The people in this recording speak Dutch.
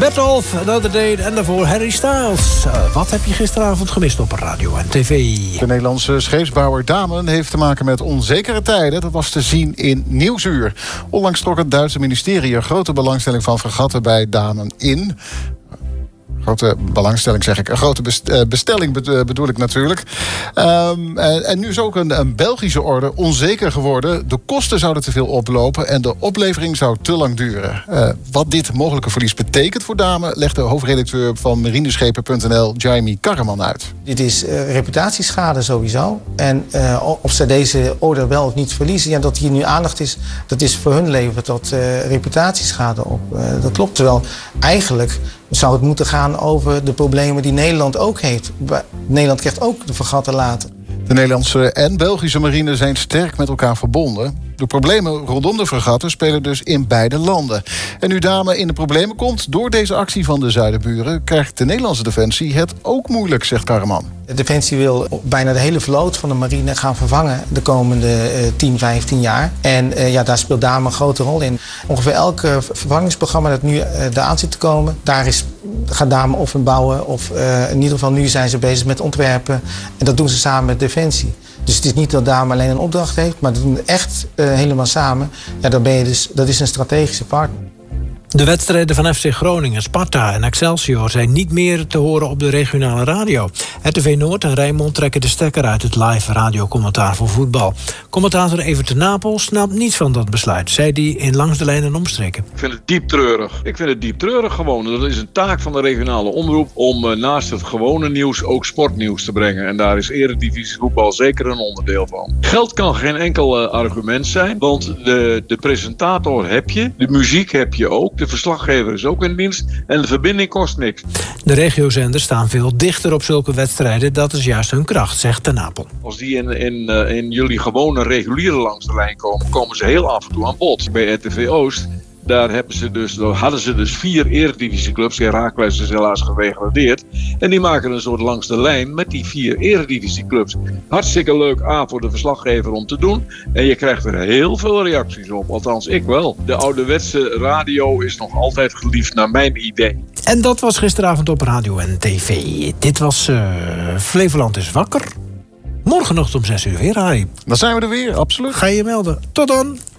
Metcalf, Another Day en daarvoor Harry Styles. Wat heb je gisteravond gemist op radio en tv? De Nederlandse scheepsbouwer Damen heeft te maken met onzekere tijden. Dat was te zien in Nieuwsuur. Onlangs trok het Duitse ministerie een grote belangstelling van fregatten bij Damen in. Grote belangstelling, zeg ik. Een grote bestelling bedoel ik natuurlijk. En nu is ook een Belgische orde onzeker geworden. De kosten zouden te veel oplopen en de oplevering zou te lang duren. Wat dit mogelijke verlies betekent voor Damen, legt de hoofdredacteur van marineschepen.nl, Jaime Karreman, uit. Dit is reputatieschade sowieso. En of ze deze orde wel of niet verliezen, ja, dat hier nu aandacht is, dat is voor hun levert dat reputatieschade op. Dat klopt. Terwijl eigenlijk zou het moeten gaan over de problemen die Nederland ook heeft. Nederland krijgt ook de fregatten later. De Nederlandse en Belgische marine zijn sterk met elkaar verbonden. De problemen rondom de fregatten spelen dus in beide landen. En nu Damen in de problemen komt door deze actie van de zuidenburen, krijgt de Nederlandse Defensie het ook moeilijk, zegt Karreman. De Defensie wil bijna de hele vloot van de marine gaan vervangen de komende 10, 15 jaar. En daar speelt Damen een grote rol in. Ongeveer elk vervangingsprogramma dat nu eraan zit te komen, gaat Damen of in bouwen of in ieder geval nu zijn ze bezig met ontwerpen. En dat doen ze samen met Defensie. Dus het is niet dat Damen alleen een opdracht heeft, maar dat doen we echt helemaal samen. Ja, dat is een strategische partner. De wedstrijden van FC Groningen, Sparta en Excelsior zijn niet meer te horen op de regionale radio. RTV Noord en Rijnmond trekken de stekker uit het live radiocommentaar voor voetbal. Commentator Evert de Napel snapt niets van dat besluit, zei hij in Langs de Lijn en Omstreken. Ik vind het diep treurig. Ik vind het diep treurig gewoon. Dat is een taak van de regionale omroep om naast het gewone nieuws ook sportnieuws te brengen. En daar is eredivisie voetbal zeker een onderdeel van. Geld kan geen enkel argument zijn, want de presentator heb je, de muziek heb je ook. De verslaggever is ook in dienst en de verbinding kost niks. De regiozenders staan veel dichter op zulke wedstrijden. Dat is juist hun kracht, zegt de Napel. Als die in jullie gewone reguliere Langs de Lijn komen ze heel af en toe aan bod. Bij RTV Oost, daar hadden ze dus 4 eredivisieclubs. Heracles is helaas gedegradeerd. En die maken een soort Langs de Lijn met die 4 eredivisieclubs. Hartstikke leuk voor de verslaggever om te doen. En je krijgt er heel veel reacties op. Althans, ik wel. De ouderwetse radio is nog altijd geliefd naar mijn idee. En dat was gisteravond op radio en tv. Dit was Flevoland is wakker. Morgenochtend om 6 uur weer, Harry. Dan zijn we er weer, absoluut. Ga je melden. Tot dan.